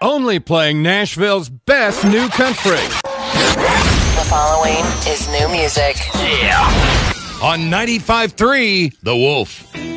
only playing Nashville's best new country. The following is new music. Yeah. On 95.3, The Wolf.